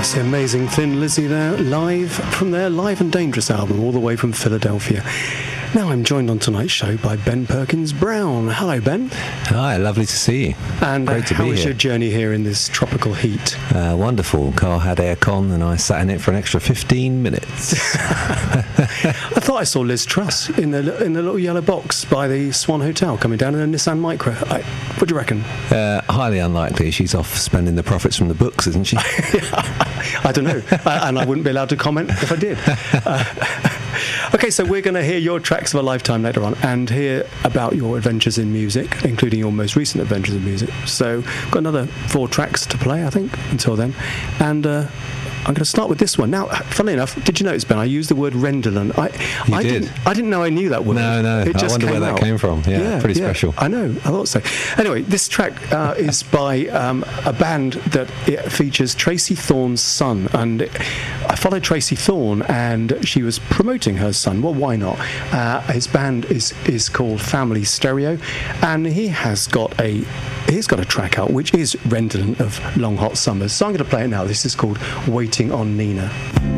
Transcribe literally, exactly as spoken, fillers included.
That's the amazing Thin Lizzy there, live from their Live and Dangerous album, all the way from Philadelphia. Now I'm joined on tonight's show by Ben Perkins Brown. Hello, Ben. Hi, lovely to see you. And Great to how be was here. your journey here in this tropical heat? Uh, wonderful. Car had aircon and I sat in it for an extra fifteen minutes. I thought I saw Liz Truss in the in the little yellow box by the Swan Hotel coming down in a Nissan Micra. I, what do you reckon? Uh, highly unlikely. She's off spending the profits from the books, isn't she? I don't know. uh, and I wouldn't be allowed to comment if I did. Uh, Okay, so we're going to hear your tracks of a lifetime later on and hear about your adventures in music, including your most recent adventures in music. So we've got another four tracks to play, I think, until then. And uh, I'm going to start with this one. Now, funnily enough, did you notice, Ben, I used the word Renderland. I, You I did. Didn't, I didn't know I knew that word. No, no. It just I wonder came where that out. came from. Yeah, Yeah, pretty yeah, special. I know, I thought so. Anyway, this track uh, is by um, a band that it features Tracy Thorn's son. And it, I followed Tracy Thorn, and she was promoting her son. Well, why not? Uh, his band is is called Family Stereo, and he has got a he's got a track out which is redolent of Long Hot Summers. So I'm going to play it now. This is called Waiting on Nina.